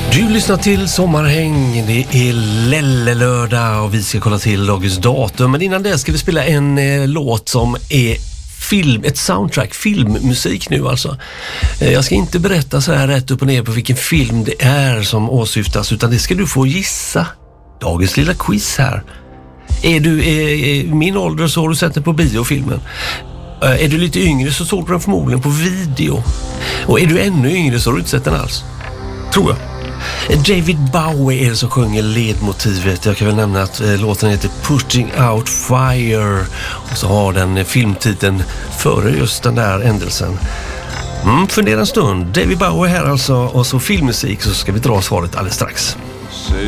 Du lyssnar till Sommarhäng, det är Lelle-lördag och vi ska kolla till dagens datum. Men innan det ska vi spela en låt som är ett soundtrack, filmmusik nu alltså. Jag ska inte berätta så här rätt upp och ner på vilken film det är som åsyftas, utan det ska du få gissa. Dagens lilla quiz här. Är du min ålder så har du sett den på biofilmen. Är du lite yngre så såg du den förmodligen på video. Och är du ännu yngre så har du inte sett den alls. Tror jag. David Bowie är det som sjunger ledmotivet. Jag kan väl nämna att låten heter Putting Out Fire. Och så har den filmtiteln före just den där ändelsen. Fundera en stund. David Bowie här alltså. Och så filmmusik, så ska vi dra svaret alldeles strax. Say